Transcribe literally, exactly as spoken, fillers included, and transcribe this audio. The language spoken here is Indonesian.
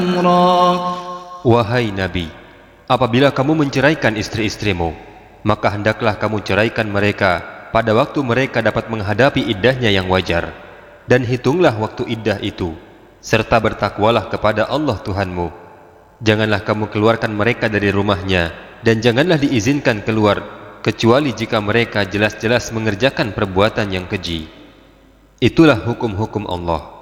Wahai Nabi, apabila kamu menceraikan istri-istrimu, maka hendaklah kamu ceraikan mereka pada waktu mereka dapat menghadapi iddahnya yang wajar, dan hitunglah waktu iddah itu, serta bertakwalah kepada Allah Tuhanmu. Janganlah kamu keluarkan mereka dari rumahnya, dan janganlah diizinkan keluar kecuali jika mereka jelas-jelas mengerjakan perbuatan yang keji. Itulah hukum-hukum Allah.